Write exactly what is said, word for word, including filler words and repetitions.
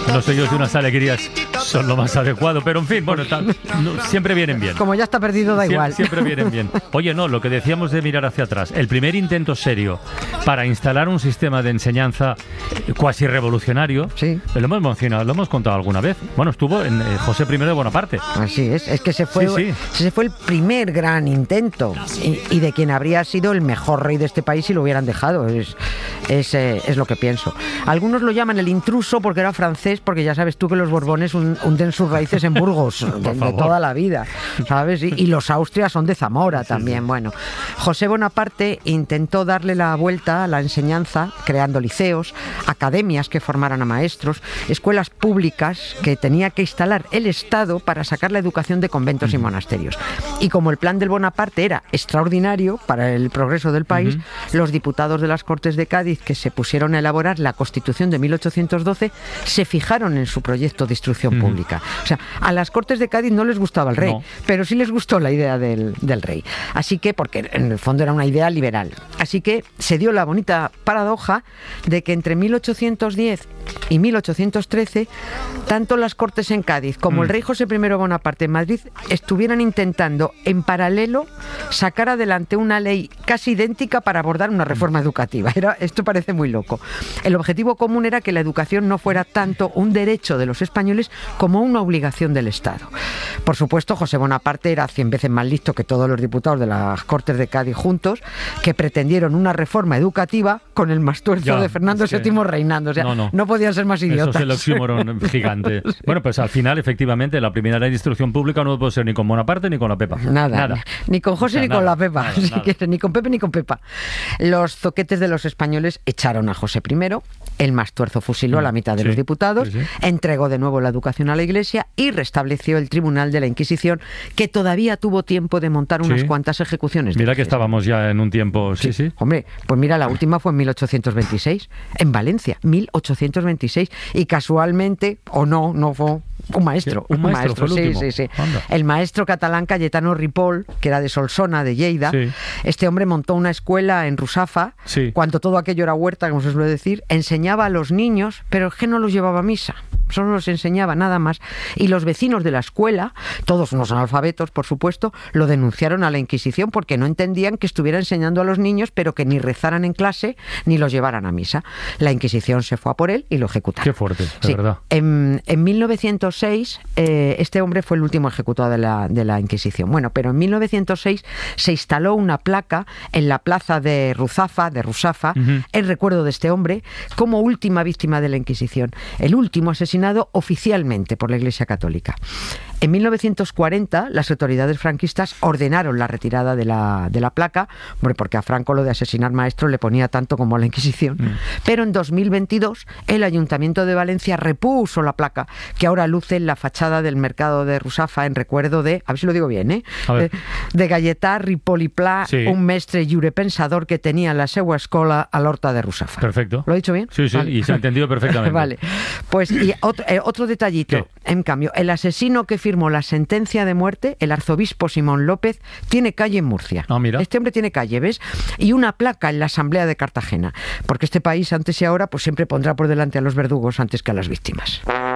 No sé yo si unas alegrías son lo más adecuado, pero en fin, bueno, tal, no, siempre vienen bien. Como ya está perdido, da Sie- igual. Siempre vienen bien. Oye, no, lo que decíamos de mirar hacia atrás, el primer intento serio para instalar un sistema de enseñanza cuasi revolucionario, Sí. lo hemos mencionado, lo hemos contado alguna vez. Bueno, estuvo en eh, José primero de Bonaparte. Así es, es que se fue, Sí, sí. ese fue el primer gran intento y, y de quien habría sido el mejor rey de este país si lo hubieran dejado, es, es, eh, es lo que pienso. Algunos lo llaman el intruso porque era francés, porque ya sabes tú que los Borbones hun- hunden sus raíces en Burgos de, de favor. toda la vida, ¿sabes? Y, y los Austrias son de Zamora también. Bueno, José Bonaparte intentó darle la vuelta a la enseñanza creando liceos, academias que formaran a maestros, escuelas públicas que tenía que instalar el Estado para sacar la educación de conventos y monasterios. Y como el plan del Bonaparte era extraordinario para el progreso del país, los diputados de las Cortes de Cádiz que se pusieron a elaborar la Constitución de mil ochocientos doce se fijaron en su proyecto de instrucción pública. O sea, a las Cortes de Cádiz no les gustaba el rey, No. pero sí les gustó la idea del, del rey. Así que, porque en el fondo era una idea liberal. Así que se dio la bonita paradoja de que entre mil ochocientos diez y mil ochocientos trece, tanto las Cortes en Cádiz como el rey José primero Bonaparte en Madrid estuvieran intentando en paralelo sacar adelante una ley casi idéntica para abordar una reforma educativa. Era, esto parece muy loco. El objetivo común era que la educación no fuera tanto un derecho de los españoles como una obligación del Estado. Por supuesto, José Bonaparte era cien veces más listo que todos los diputados de las Cortes de Cádiz juntos, que pretendieron una reforma educativa con el mastuerzo Ya, de Fernando es que- séptimo reinando. O sea, No, no, no. podían ser más Eso idiotas. es el oxímoron gigante. Bueno, pues al final, efectivamente, la primera ley de instrucción pública no puede ser ni con Bonaparte ni con la Pepa. Nada, Nada. Ni con José O sea, ni con nada, la Pepa. nada, Si nada. quieres, ni con Pepe ni con Pepa. Los zoquetes de los españoles echaron a José primero, el Mastuerzo fusiló a la mitad de Sí, los diputados, sí, sí. entregó de nuevo la educación a la Iglesia y restableció el Tribunal de la Inquisición, que todavía tuvo tiempo de montar unas Sí. cuantas ejecuciones. Mira que después. estábamos ya en un tiempo... Sí, sí. Hombre, pues mira, la última fue en mil ochocientos veintiséis, en Valencia, mil ochocientos veintiséis, y casualmente, o no, no fue un maestro. ¿Un maestro fue el sí, último? sí, sí. Anda. El maestro catalán Cayetano Ripoll, que era de Solsona, de Lleida. Sí. Este hombre montó una escuela en Rusafa, Sí. cuando todo aquello era huerta, como se suele decir, enseñaba a los niños, pero es que no los llevaba a misa, solo los enseñaba, nada más. Y los vecinos de la escuela, todos unos analfabetos, por supuesto, lo denunciaron a la Inquisición porque no entendían que estuviera enseñando a los niños, pero que ni rezaran en clase ni los llevaran a misa. La Inquisición se fue a por él y lo ejecutaron. Qué fuerte, de Sí. verdad. En, en mil novecientos seis, eh, este hombre fue el último ejecutado de la, de la Inquisición. Bueno, pero en mil novecientos seis se instaló una placa en la plaza de Ruzafa, de Rusafa, Ujú. en recuerdo de este hombre, como última víctima de la Inquisición. El último asesinado oficialmente por la Iglesia Católica. En mil novecientos cuarenta, las autoridades franquistas ordenaron la retirada de la, de la placa, hombre, porque a Franco lo de asesinar maestros le ponía tanto como a la Inquisición. Mm. Pero en dos mil veintidós, el Ayuntamiento de Valencia repuso la placa, que ahora luce en la fachada del mercado de Rusafa en recuerdo de, a ver si lo digo bien, ¿eh? A ver. De, de Gaietà Ripoll i Pla, Sí. un mestre lliure pensador que tenía la seua escola a l'Horta de Rusafa. Perfecto. ¿Lo he dicho bien? Sí, sí, Vale. y se ha entendido perfectamente. Vale. Pues y otro, eh, otro detallito, en cambio, el asesino que firmó la sentencia de muerte, el arzobispo Simón López, tiene calle en Murcia. Ah, mira. Este hombre tiene calle, ¿ves? Y una placa en la Asamblea de Cartagena, porque este país antes y ahora pues siempre pondrá por delante a los verdugos antes que a las víctimas.